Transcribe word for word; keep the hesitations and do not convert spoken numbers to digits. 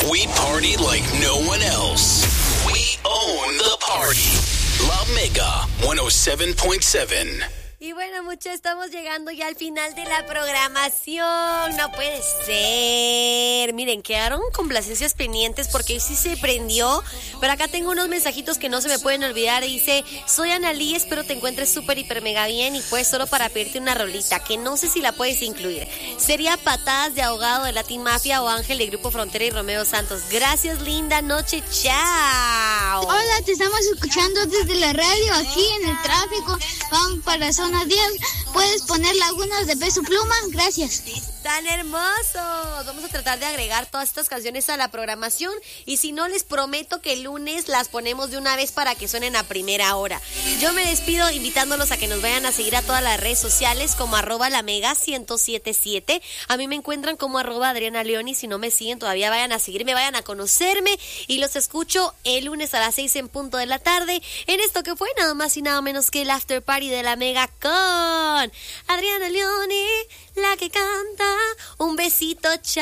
We party like no one else. We own the party. La Mega ciento siete punto siete. Y bueno, muchachos, estamos llegando ya al final de la programación. No puede ser. Miren, quedaron complacencias pendientes porque sí se prendió. Pero acá tengo unos mensajitos que no se me pueden olvidar. Dice, soy Analí, espero te encuentres súper, hiper, mega bien. Y pues solo para pedirte una rolita, que no sé si la puedes incluir. Sería Patadas de Ahogado de Latin Mafia o Ángel de Grupo Frontera y Romeo Santos. Gracias, linda noche. Chao. Hola, te estamos escuchando desde la radio aquí en el tráfico. Vamos para zona diez. ¿Puedes poner Lagunas de Peso Pluma? Gracias. ¡Tan hermosos! Vamos a tratar de agregar todas estas canciones a la programación y si no, les prometo que el lunes las ponemos de una vez para que suenen a primera hora. Yo me despido invitándolos a que nos vayan a seguir a todas las redes sociales como arroba la mega ciento setenta y siete. A mí me encuentran como arroba Adriana León y si no me siguen todavía vayan a seguirme, vayan a conocerme y los escucho el lunes a las seis en punto de la tarde en esto que fue nada más y nada menos que el After Party de la Mega con Adriana León, la que canta. Un besito, chao.